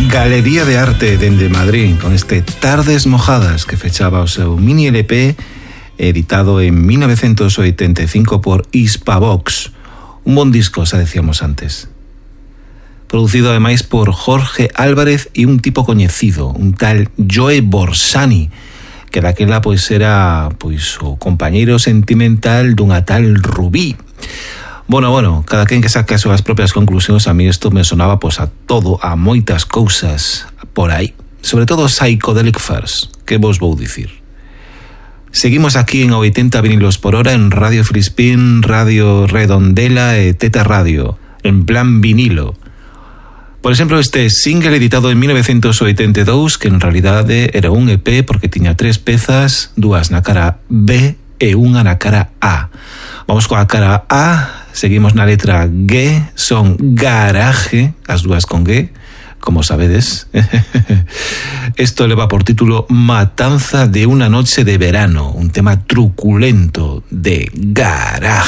Galería de Arte dende Madrid, con este Tardes Mojadas, que fechaba o seu mini LP editado en 1985 por Hispavox. Un bon disco, xa decíamos antes. Producido ademais por Jorge Álvarez e un tipo coñecido, un tal Joe Borsani, que daquela pois era pois o compañeiro sentimental dunha tal Rubí. Bueno, cada quen que saque as súas propias conclusións. A mí isto me sonaba pois a todo, a moitas cousas por aí. Sobre todo Psychedelic Furs, que vos vou dicir. Seguimos aquí en 80 vinilos por hora en Radio Filispín, Radio Redondela e Teta Radio, en plan vinilo. Por exemplo, este single editado en 1982, que en realidade era un EP porque tiña 3 pezas, 2 na cara B e unha na cara A. Vamos coa cara A. Seguimos na letra G, son Garaje, as 2 con G, como sabedes. Esto leva por título Matanza de una noche de verano, un tema truculento de Garaje.